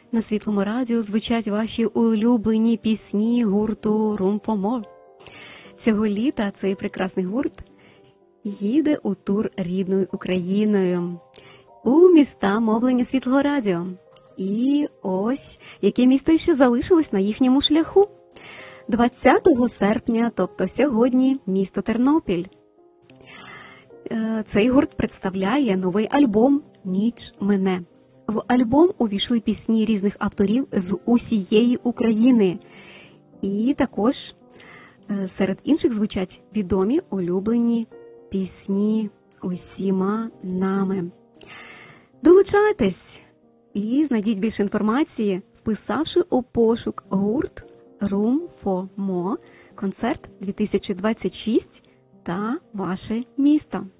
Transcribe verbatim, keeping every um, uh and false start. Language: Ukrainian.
На Світлому радіо звучать ваші улюблені пісні гурту Room for More. Цього літа цей прекрасний гурт їде у тур рідною Україною у міста мовлення Світлого радіо. І ось, яке місто ще залишилось на їхньому шляху. двадцятого серпня, тобто сьогодні, місто Тернопіль. Цей гурт представляє новий альбом «Ніч мине». В альбом увійшли пісні різних авторів з усієї України. І також серед інших звучать відомі улюблені пісні усіма нами. Долучайтесь і знайдіть більше інформації, вписавши у пошук гурт Room for More концерт дві тисячі двадцять шість та ваше місто.